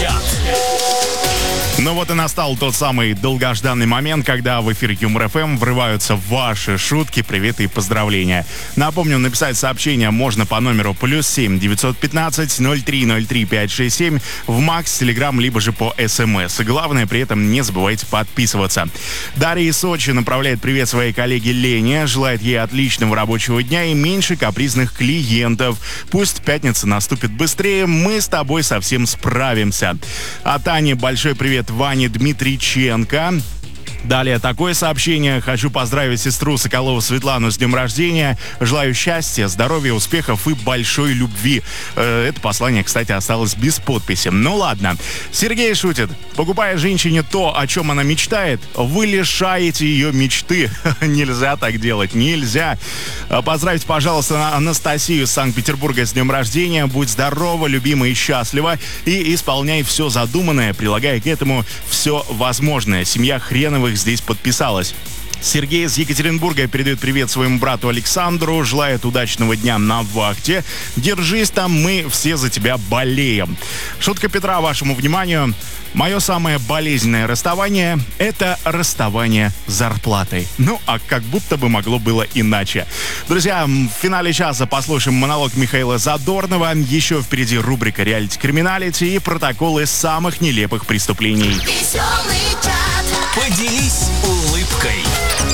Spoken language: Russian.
Чат. Ну вот и настал тот самый долгожданный момент, когда в эфир Юмор ФМ врываются ваши шутки, приветы и поздравления. Напомню, написать сообщение можно по номеру +7 915 0303 567 в Макс, Телеграм, либо же по СМС. И главное, при этом не забывайте подписываться. Дарья из Сочи направляет привет своей коллеге Лене, желает ей отличного рабочего дня и меньше капризных клиентов. Пусть пятница наступит быстрее, мы с тобой совсем справимся. А Тане большой привет Ване Дмитриченко. Далее такое сообщение. Хочу поздравить сестру Соколову Светлану с днем рождения. Желаю счастья, здоровья, успехов и большой любви. Это послание, кстати, осталось без подписи. Ну ладно. Сергей шутит. Покупая женщине то, о чем она мечтает, вы лишаете ее мечты. Нельзя так делать, нельзя. Поздравьте, пожалуйста, Анастасию из Санкт-Петербурга с днем рождения. Будь здорова, любима и счастлива. И исполняй все задуманное, прилагая к этому все возможное. Семья Хреновых здесь подписалась. Сергей из Екатеринбурга передает привет своему брату Александру, желает удачного дня на вахте. Держись там, мы все за тебя болеем. Шутка Петра вашему вниманию. Мое самое болезненное расставание – это расставание с зарплатой. Ну, а как будто бы могло было иначе. Друзья, в финале часа послушаем монолог Михаила Задорнова. Еще впереди рубрика «Реалити-криминалити» и протоколы самых нелепых преступлений. Поделись улыбкой.